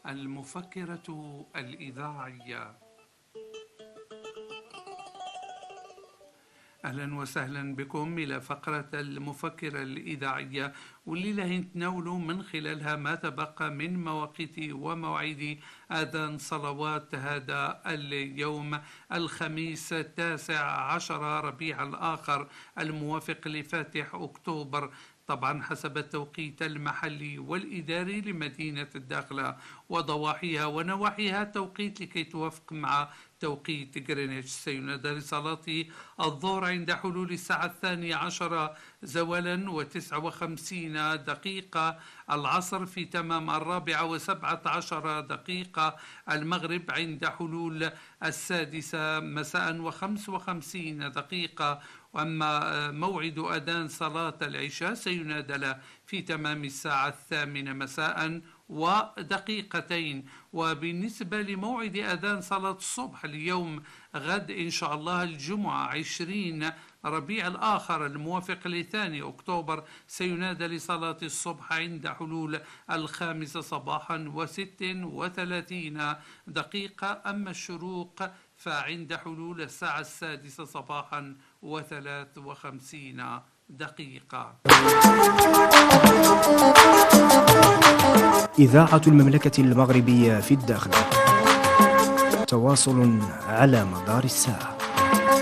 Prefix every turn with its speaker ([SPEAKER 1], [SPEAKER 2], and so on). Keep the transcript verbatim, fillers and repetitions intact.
[SPEAKER 1] المفكرة الإذاعية. أهلا وسهلا بكم إلى فقرة المفكرة الإذاعية، والليلة نتناولوا من خلالها ما تبقى من مواقيت ومواعيد آذان صلوات هذا اليوم الخميس التاسع عشر ربيع الآخر الموافق لفاتح أكتوبر، طبعا حسب التوقيت المحلي والإداري لمدينة الداخلة وضواحيها ونواحيها، توقيت لكي توافق مع توقيت غرينتش. سينادى لصلاة الظهر عند حلول الساعة الثانية عشرة زوالا وتسع وخمسين دقيقة، العصر في تمام الرابعة وسبعة عشر دقيقة، المغرب عند حلول السادسة مساء وخمس وخمسين دقيقة، وأما موعد أذان صلاة العشاء سينادى له في تمام الساعة الثامنة مساء ودقيقتين. وبالنسبة لموعد أذان صلاة الصبح اليوم غد إن شاء الله الجمعة عشرين ربيع الآخر الموافق لثاني أكتوبر، سينادى لصلاة الصبح عند حلول الخامسة صباحا وست وثلاثين دقيقة، أما الشروق فعند حلول الساعة السادسة صباحا وثلاث وخمسين دقيقة.
[SPEAKER 2] إذاعة المملكة المغربية في الداخل، تواصل على مدار الساعة.